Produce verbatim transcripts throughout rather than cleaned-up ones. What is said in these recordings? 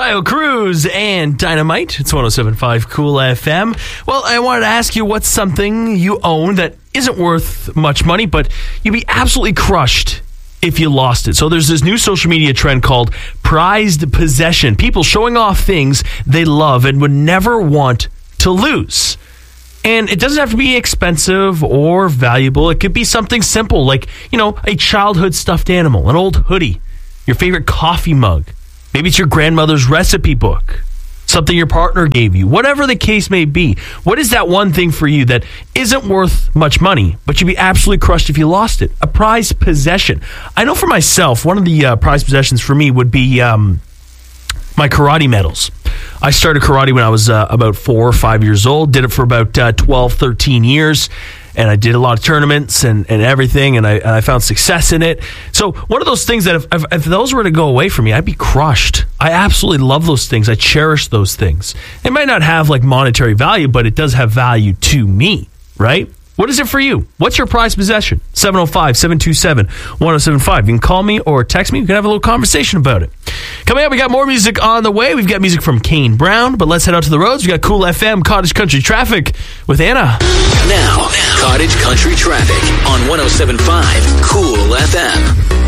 Kyle Cruz and Dynamite. It's one oh seven point five Cool F M. Well, I wanted to ask you what's something you own that isn't worth much money, but you'd be absolutely crushed if you lost it. So there's this new social media trend called prized possession. People showing off things they love and would never want to lose. And it doesn't have to be expensive or valuable. It could be something simple like, you know, a childhood stuffed animal, an old hoodie, your favorite coffee mug. Maybe it's your grandmother's recipe book, something your partner gave you, whatever the case may be. What is that one thing for you that isn't worth much money, but you'd be absolutely crushed if you lost it? A prized possession. I know for myself, one of the uh, prized possessions for me would be um, my karate medals. I started karate when I was uh, about four or five years old, did it for about uh, twelve, thirteen years. And I did a lot of tournaments and, and everything, and I, and I found success in it. So one of those things that if, if, if those were to go away from me, I'd be crushed. I absolutely love those things. I cherish those things. It might not have like monetary value, but it does have value to me, right? What is it for you? What's your prized possession? seven oh five, seven two seven, one oh seven five. You can call me or text me. We can have a little conversation about it. Coming up, we got more music on the way. We've got music from Kane Brown, but let's head out to the roads. We got Cool F M, Cottage Country Traffic with Anna. Now, Cottage Country Traffic on one oh seven point five Cool F M.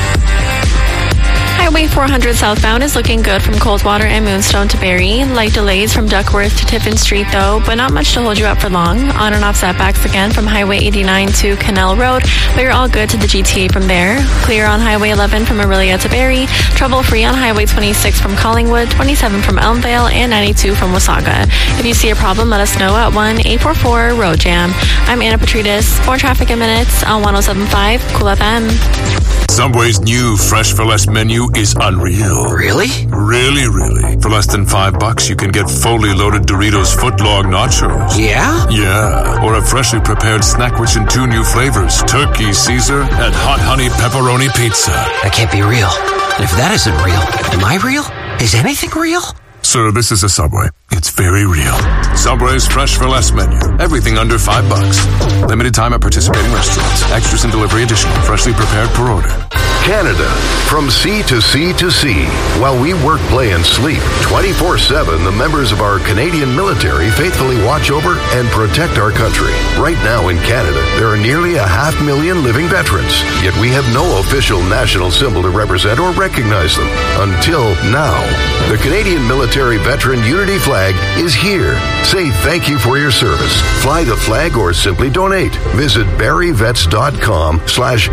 Highway four hundred southbound is looking good from Coldwater and Moonstone to Barrie. Light delays from Duckworth to Tiffin Street, though, but not much to hold you up for long. On and off setbacks again from Highway eighty-nine to Canal Road, but you're all good to the G T A from there. Clear on Highway eleven from Aurelia to Barrie. Trouble-free on Highway twenty-six from Collingwood, twenty-seven from Elmvale, and ninety-two from Wasaga. If you see a problem, let us know at one eight four four road jam. I'm Anna Petridis. More traffic in minutes on one oh seven point five Cool F M. Subway's new Fresh for Less menu is unreal. Really? Really, really. For less than five bucks, you can get fully loaded Doritos footlong nachos. Yeah? Yeah. Or a freshly prepared snack rich in two new flavors, Turkey Caesar and Hot Honey Pepperoni Pizza. That can't be real. And if that isn't real, am I real? Is anything real? Sir, this is a Subway. It's very real. Subway's Fresh for Less menu. Everything under five bucks. Limited time at participating restaurants. Extras and delivery additional. Freshly prepared per order. Canada, from sea to sea to sea. While we work, play, and sleep, twenty-four seven, the members of our Canadian military faithfully watch over and protect our country. Right now in Canada, there are nearly a half million living veterans, yet we have no official national symbol to represent or recognize them. Until now. The Canadian Military Veteran Unity Flag is here. Say thank you for your service. Fly the flag or simply donate. Visit barryvets.com slash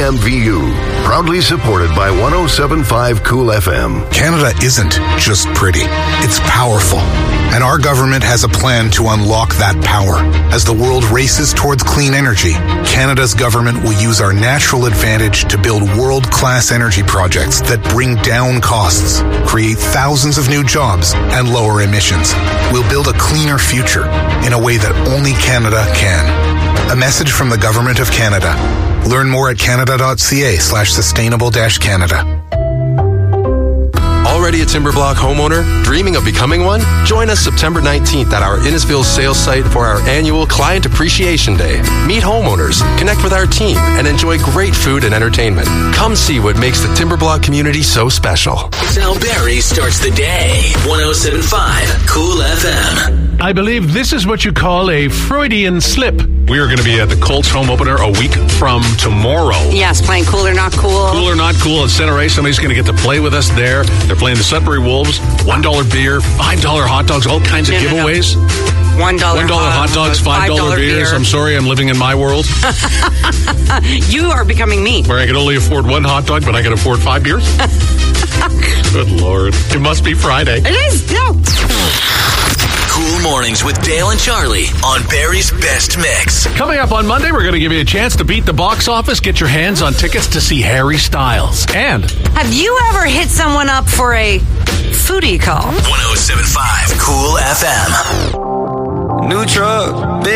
CMVU. Proudly supported by one oh seven point five Cool F M. Canada isn't just pretty. It's powerful. And our government has a plan to unlock that power. As the world races towards clean energy, Canada's government will use our natural advantage to build world-class energy projects that bring down costs, create thousands of new jobs, and lower emissions. We'll build a cleaner future in a way that only Canada can. A message from the Government of Canada. Learn more at canada.ca slash sustainable dash Canada. Already a Timberblock homeowner? Dreaming of becoming one? Join us September nineteenth at our Innisfil sales site for our annual Client Appreciation Day. Meet homeowners, connect with our team, and enjoy great food and entertainment. Come see what makes the Timberblock community so special. Sal Barry starts the day. one oh seven point five Cool F M. I believe this is what you call a Freudian slip. We are going to be at the Colts home opener a week from tomorrow. Yes, playing Cool or Not Cool. Cool or Not Cool at Center Ice. Somebody's going to get to play with us there. They're playing the Sudbury Wolves. one dollar beer, five dollar hot dogs, all kinds of no, giveaways. No, no. one dollar one dollar hot, hot dogs, five dollar beers. Beer. I'm sorry, I'm living in my world. You are becoming me. Where I can only afford one hot dog, but I can afford five beers? Good Lord. It must be Friday. It is, no. Cool Mornings with Dale and Charlie on Barry's Best Mix. Coming up on Monday, we're going to give you a chance to beat the box office. Get your hands on tickets to see Harry Styles. And have you ever hit someone up for a foodie call? one oh seven point five Cool F M. New truck.